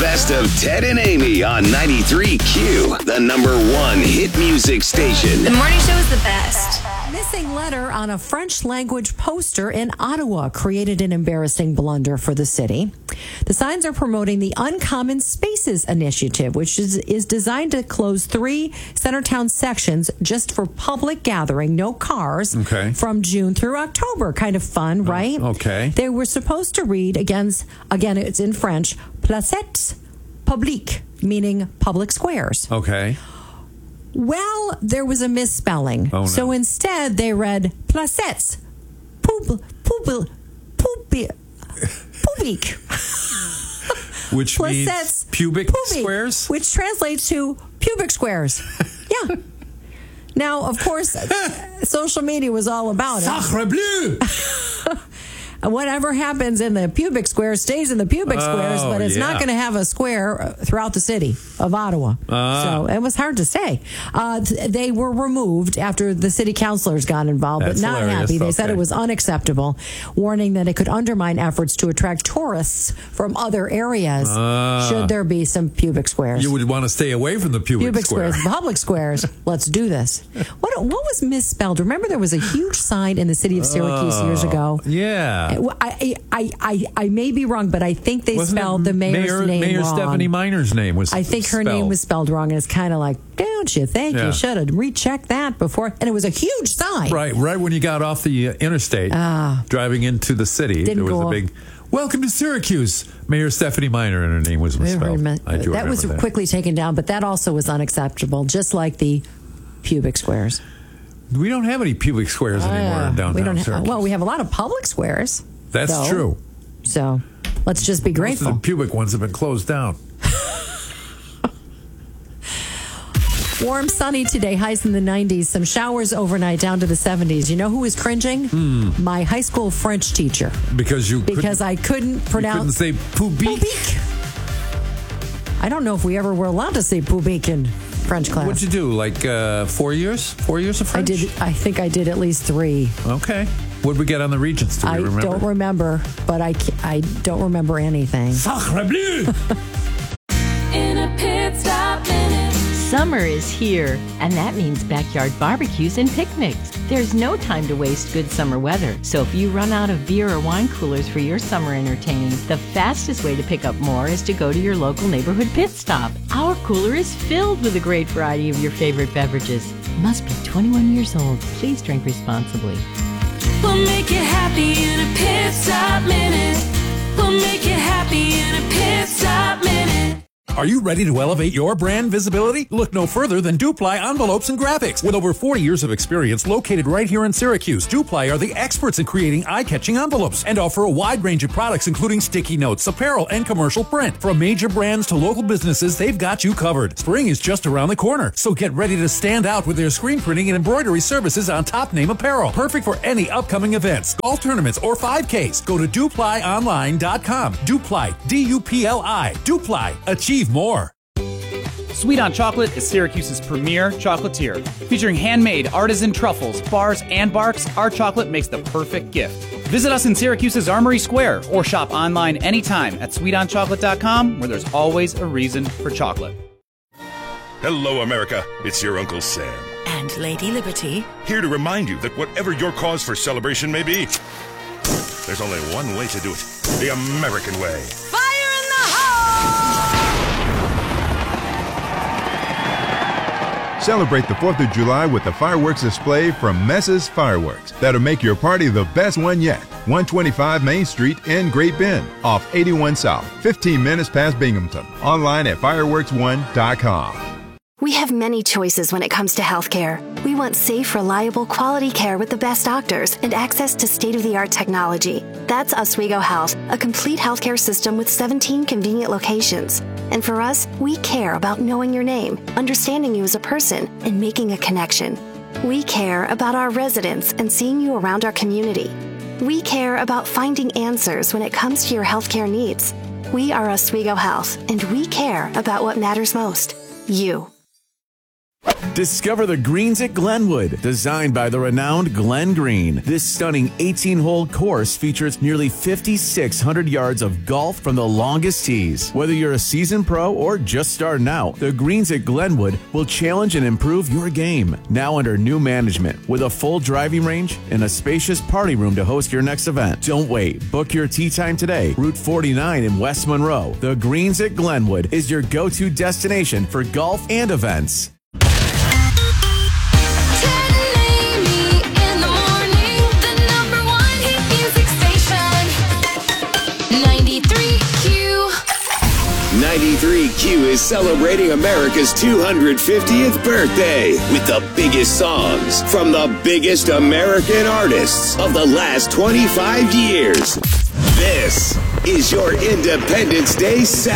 best of Ted and Amy on 93Q, the #1 hit music station. The morning show is the best. Missing letter on a French language poster in Ottawa created an embarrassing blunder for the city. The signs are promoting the Uncommon Spaces Initiative, which is designed to close 3 Centertown sections just for public gathering, no cars, from June through October. Kind of fun, right? Okay. They were supposed to read, again, it's in French, placettes publiques, meaning public squares. Okay. Well, there was a misspelling. Oh, no. So instead, they read placettes publiques. Which means Placettes pubic publiques, squares? which translates to pubic squares. Yeah. Now, of course, social media was all about it. Sacre bleu! Whatever happens in the pubic square stays in the pubic squares, but it's not going to have a square throughout the city of Ottawa. So it was hard to say. They were removed after the city councilors got involved, That's but not hilarious. happy. They said Okay. it was unacceptable, warning that it could undermine efforts to attract tourists from other areas should there be some pubic squares. You would want to stay away from the pubic square. Squares, public squares. Let's do this. What was misspelled? Remember, there was a huge sign in the city of Syracuse years ago. Yeah. I may be wrong, but I think they Wasn't spelled the mayor's name Mayor wrong. Stephanie Miner's name was I think her name was spelled wrong, and it's kind of like, don't you think you should have rechecked that before? And it was a huge sign. Right when you got off the interstate, driving into the city, there was a big, welcome to Syracuse, Mayor Stephanie Miner, and her name was misspelled. That was quickly taken down, but that also was unacceptable, just like the pubic squares. We don't have any pubic squares anymore in downtown Syracuse. Well, we have a lot of public squares. That's true. So let's just be grateful. Most of the pubic ones have been closed down. Warm, sunny today, highs in the 90s. Some showers overnight down to the 70s. You know who was cringing? My high school French teacher. Because I couldn't pronounce. You couldn't say pubic. I don't know if we ever were allowed to say pubic in French class. What'd you do? Like 4 years? 4 years of French? I think I did at least 3. Okay. What'd we get on the Regents? Do we remember? I don't remember, but I don't remember anything. Sacre bleu! In a pit stop minute. Summer is here, and that means backyard barbecues and picnics. There's no time to waste good summer weather, so if you run out of beer or wine coolers for your summer entertaining, the fastest way to pick up more is to go to your local neighborhood pit stop. Our cooler is filled with a great variety of your favorite beverages. Must be 21 years old. Please drink responsibly. We'll make you happy in a pit stop minute. We'll make you happy in a pit stop minute. Are you ready to elevate your brand visibility? Look no further than Dupli Envelopes and Graphics. With over 40 years of experience located right here in Syracuse, Dupli are the experts in creating eye-catching envelopes and offer a wide range of products including sticky notes, apparel, and commercial print. From major brands to local businesses, they've got you covered. Spring is just around the corner, so get ready to stand out with their screen printing and embroidery services on top-name apparel. Perfect for any upcoming events, golf tournaments, or 5Ks. Go to DupliOnline.com. Dupli, D-U-P-L-I. Dupli. Achieve more. Sweet on Chocolate is Syracuse's premier chocolatier. Featuring handmade artisan truffles, bars, and barks, our chocolate makes the perfect gift. Visit us in Syracuse's Armory Square or shop online anytime at sweetonchocolate.com, where there's always a reason for chocolate. Hello, America. It's your Uncle Sam. And Lady Liberty. Here to remind you that whatever your cause for celebration may be, there's only one way to do it. The American way. Fire in the hole! Celebrate the 4th of July with a fireworks display from Mess's Fireworks that'll make your party the best one yet. 125 Main Street in Great Bend, off 81 South, 15 minutes past Binghamton. Online at fireworks1.com. We have many choices when it comes to healthcare. We want safe, reliable, quality care with the best doctors and access to state-of-the-art technology. That's Oswego Health, a complete healthcare system with 17 convenient locations. And for us, we care about knowing your name, understanding you as a person, and making a connection. We care about our residents and seeing you around our community. We care about finding answers when it comes to your healthcare needs. We are Oswego Health, and we care about what matters most, you. Discover the greens at Glenwood, designed by the renowned Glenn Green. This stunning 18-hole course features nearly 5,600 yards of golf from the longest tees. Whether you're a seasoned pro or just starting out, the greens at Glenwood will challenge and improve your game. Now under new management, with a full driving range and a spacious party room to host your next event. Don't wait. Book your tee time today. Route 49 in West Monroe. The greens at Glenwood is your go-to destination for golf and events. Q. 93Q is celebrating America's 250th birthday with the biggest songs from the biggest American artists of the last 25 years. This is your Independence Day